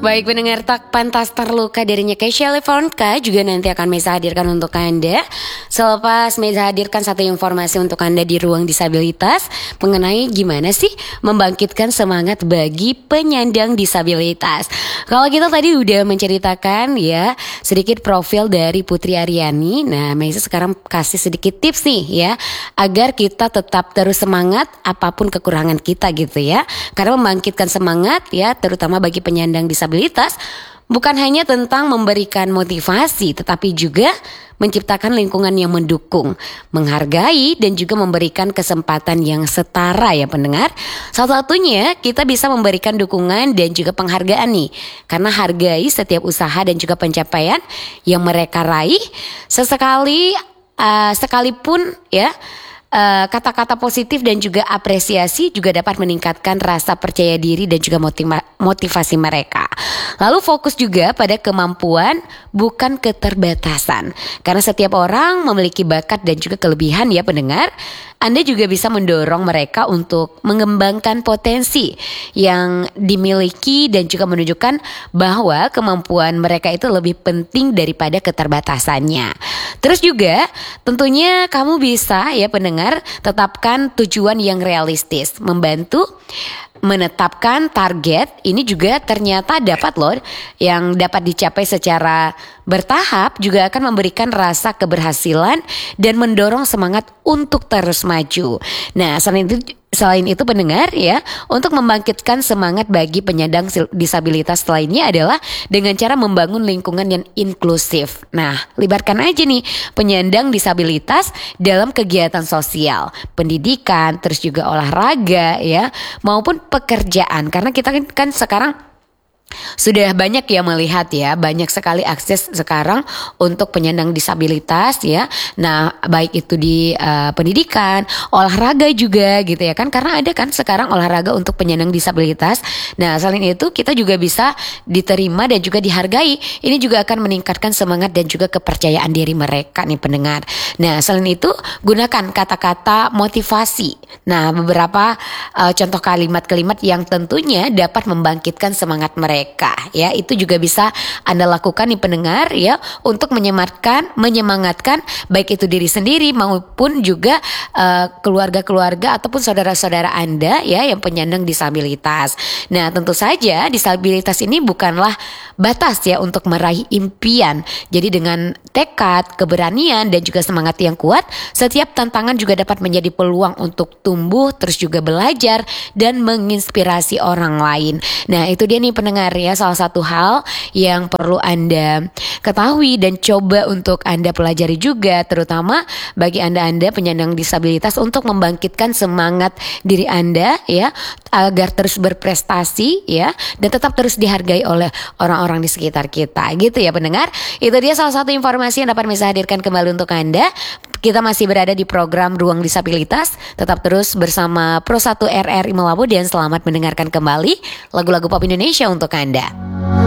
Baik pendengar tak pantas terluka darinya Kesha Levanka juga nanti akan Meza hadirkan untuk Anda. Selepas Meza hadirkan satu informasi untuk Anda di ruang disabilitas mengenai gimana sih membangkitkan semangat bagi penyandang disabilitas. Kalau kita tadi udah menceritakan ya sedikit profil dari Putri Aryani. Nah Meza sekarang kasih sedikit tips nih ya agar kita tetap terus semangat apapun kekurangan kita gitu ya. Karena membangkitkan semangat ya terutama bagi penyandang disabilitas bukan hanya tentang memberikan motivasi tetapi juga menciptakan lingkungan yang mendukung, menghargai dan juga memberikan kesempatan yang setara ya pendengar. Salah satunya kita bisa memberikan dukungan dan juga penghargaan nih. Karena hargai setiap usaha dan juga pencapaian yang mereka raih sekalipun ya. Kata-kata positif dan juga apresiasi juga dapat meningkatkan rasa percaya diri dan juga motivasi mereka. Lalu fokus juga pada kemampuan bukan keterbatasan. Karena setiap orang memiliki bakat dan juga kelebihan ya pendengar. Anda juga bisa mendorong mereka untuk mengembangkan potensi yang dimiliki dan juga menunjukkan bahwa kemampuan mereka itu lebih penting daripada keterbatasannya. Terus juga tentunya kamu bisa ya pendengar tetapkan tujuan yang realistis, membantu menetapkan target ini juga ternyata dapat loh yang dapat dicapai secara bertahap juga akan memberikan rasa keberhasilan dan mendorong semangat untuk terus maju. Nah selain itu pendengar ya untuk membangkitkan semangat bagi penyandang disabilitas lainnya adalah dengan cara membangun lingkungan yang inklusif. Nah libatkan aja nih penyandang disabilitas dalam kegiatan sosial, pendidikan, terus juga olahraga ya maupun pekerjaan. Karena kita kan sekarang sudah banyak ya melihat ya banyak sekali akses sekarang untuk penyandang disabilitas ya. Nah baik itu di pendidikan, olahraga juga gitu ya kan. Karena ada kan sekarang olahraga untuk penyandang disabilitas. Nah selain itu kita juga bisa diterima dan juga dihargai. Ini juga akan meningkatkan semangat dan juga kepercayaan diri mereka nih pendengar. Nah selain itu gunakan kata-kata motivasi. Nah beberapa contoh kalimat-kalimat yang tentunya dapat membangkitkan semangat mereka ya itu juga bisa Anda lakukan nih pendengar ya untuk menyemangatkan baik itu diri sendiri maupun juga keluarga-keluarga ataupun saudara-saudara Anda ya yang penyandang disabilitas. Nah tentu saja disabilitas ini bukanlah batas ya untuk meraih impian. Jadi dengan tekad, keberanian dan juga semangat yang kuat, setiap tantangan juga dapat menjadi peluang untuk tumbuh terus juga belajar dan menginspirasi orang lain. Nah itu dia nih pendengar ya salah satu hal yang perlu Anda ketahui dan coba untuk Anda pelajari juga terutama bagi Anda penyandang disabilitas untuk membangkitkan semangat diri Anda ya agar terus berprestasi ya dan tetap terus dihargai oleh orang-orang di sekitar kita gitu ya pendengar. Itu dia salah satu informasi yang dapat saya hadirkan kembali untuk Anda. Kita masih berada di program Ruang Disabilitas. Tetap terus bersama Pro 1 RRI Melabu dan selamat mendengarkan kembali lagu-lagu pop Indonesia untuk Anda.